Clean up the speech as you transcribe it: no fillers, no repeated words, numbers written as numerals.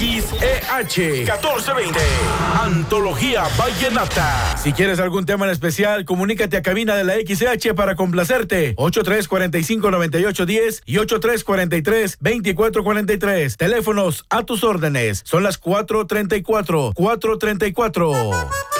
XEH 1420. Antología Vallenata. Si quieres algún tema en especial, comunícate a cabina de la XEH para complacerte. 8345-9810 y 8343-2443. Teléfonos a tus órdenes. Son las 4:34.